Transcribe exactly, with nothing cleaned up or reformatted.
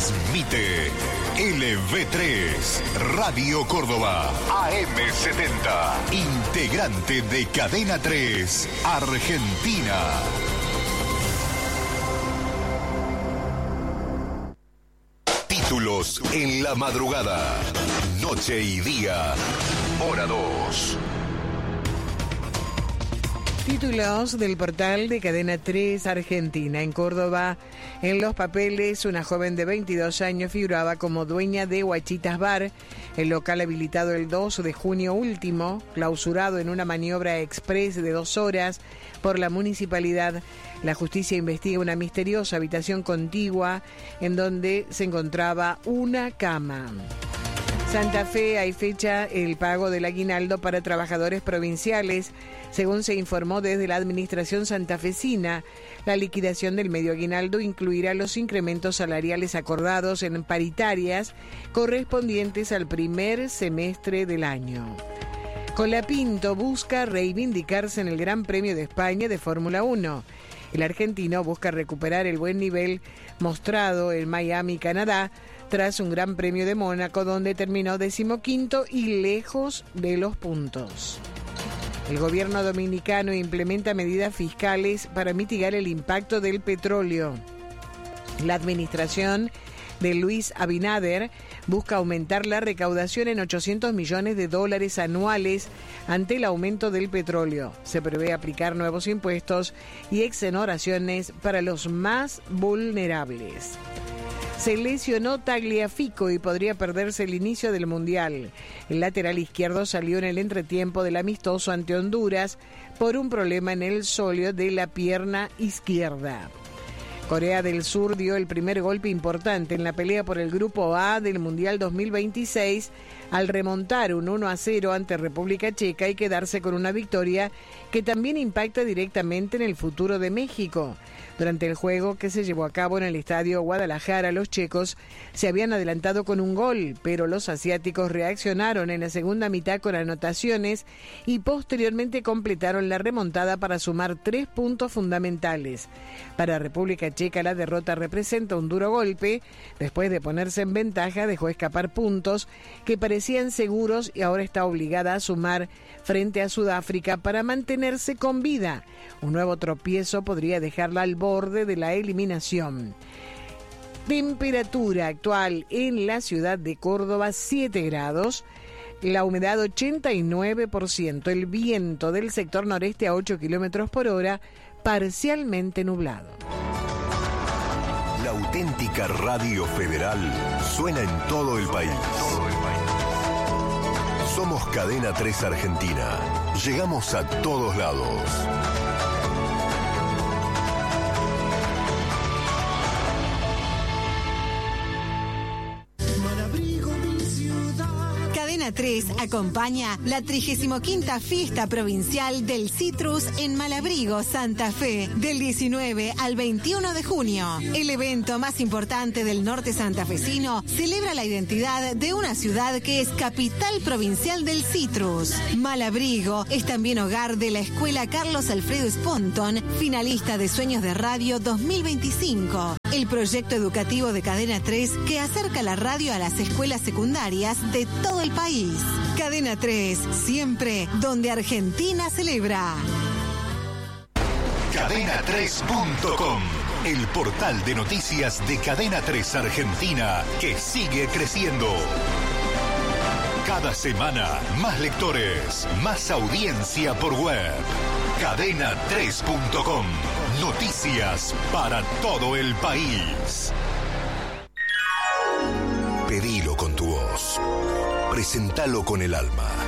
Transmite L V tres, Radio Córdoba, A M setenta, integrante de Cadena tres, Argentina. Títulos en la madrugada, noche y día, hora dos. Títulos del portal de Cadena tres Argentina. En Córdoba, en los papeles, una joven de veintidós años figuraba como dueña de Huachitas Bar, el local habilitado el dos de junio último, clausurado en una maniobra express de dos horas por la municipalidad. La justicia investiga una misteriosa habitación contigua en donde se encontraba una cama. Santa Fe, hay fecha el pago del aguinaldo para trabajadores provinciales. Según se informó desde la administración santafesina, la liquidación del medio aguinaldo incluirá los incrementos salariales acordados en paritarias correspondientes al primer semestre del año. Colapinto busca reivindicarse en el Gran Premio de España de Fórmula uno. El argentino busca recuperar el buen nivel mostrado en Miami, Canadá, tras un Gran Premio de Mónaco donde terminó decimoquinto y lejos de los puntos. El gobierno dominicano implementa medidas fiscales para mitigar el impacto del petróleo. La administración de Luis Abinader busca aumentar la recaudación en ochocientos millones de dólares anuales ante el aumento del petróleo. Se prevé aplicar nuevos impuestos y exoneraciones para los más vulnerables. Se lesionó Tagliafico y podría perderse el inicio del Mundial. El lateral izquierdo salió en el entretiempo del amistoso ante Honduras por un problema en el sóleo de la pierna izquierda. Corea del Sur dio el primer golpe importante en la pelea por el Grupo A del Mundial dos mil veintiséis al remontar un uno a cero ante República Checa y quedarse con una victoria que también impacta directamente en el futuro de México. Durante el juego que se llevó a cabo en el Estadio Guadalajara, los checos se habían adelantado con un gol, pero los asiáticos reaccionaron en la segunda mitad con anotaciones y posteriormente completaron la remontada para sumar tres puntos fundamentales. Para República Checa, la derrota representa un duro golpe. Después de ponerse en ventaja, dejó escapar puntos que parecían seguros y ahora está obligada a sumar frente a Sudáfrica para mantenerse con vida. Un nuevo tropiezo podría dejarla al borde de la eliminación. Temperatura actual en la ciudad de Córdoba, siete grados. La humedad ochenta y nueve por ciento. El viento del sector noreste a ocho kilómetros por hora, parcialmente nublado. La auténtica Radio Federal suena en todo el país. Somos Cadena tres Argentina. Llegamos a todos lados. Cadena tres acompaña la trigésima quinta Fiesta Provincial del Citrus en Malabrigo, Santa Fe, del diecinueve al veintiuno de junio. El evento más importante del norte santafesino celebra la identidad de una ciudad que es capital provincial del citrus. Malabrigo es también hogar de la Escuela Carlos Alfredo Sponton, finalista de Sueños de Radio dos mil veinticinco. El proyecto educativo de Cadena tres que acerca la radio a las escuelas secundarias de todo el país. Cadena tres, siempre donde Argentina celebra. cadena tres punto com, el portal de noticias de Cadena tres Argentina que sigue creciendo. Cada semana, más lectores, más audiencia por web. cadena tres punto com, noticias para todo el país. Pedilo con tu voz. Presentalo con el alma.